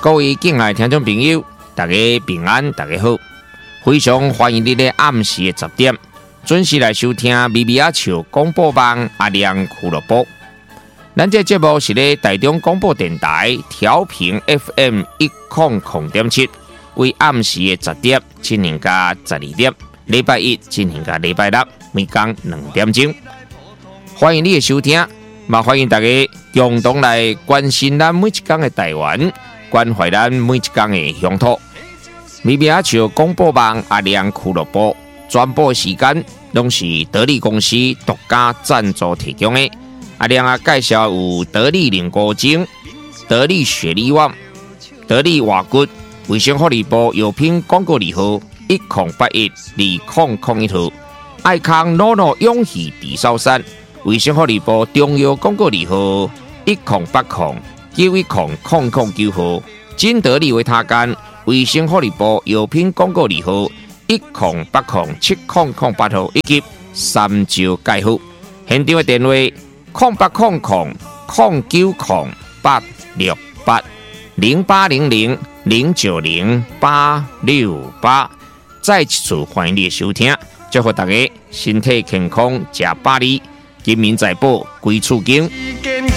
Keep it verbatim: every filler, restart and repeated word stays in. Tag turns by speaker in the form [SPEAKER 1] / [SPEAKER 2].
[SPEAKER 1] 各位敬爱听众朋友，大家平安，大家好，非常欢迎你在暗时的十点准时来收听咪咪仔笑广播网阿亮俱乐部。咱这节目是咧台中广播电台调频 F M 一零零点七，为暗时的十点进行到十二点，礼拜一进行到礼拜六每天两点钟。欢迎你的收听，嘛欢迎大家共同来关心咱每一天的台湾，关怀咱每一天的乡土。咪咪仔笑广播网阿亮俱乐部全部时间拢是得力公司独家赞助提供的。阿亮啊，介绍有得力凝固精、得力雪力旺、得力瓦骨、卫生福利部药品广告字号一零八一二零零一号，爱康诺诺永续地烧山。卫生福利部中药广告字号一零八零九一零零零九号，金得利维他干卫生福利部药品广告字号一零八零七零零八号，以及三招介护。现场的电话零八零零零九零八六八零八零零零九零八六八。再一次欢迎你的收听，祝福大家身体健康，吃百里。金民财宝，归厝经。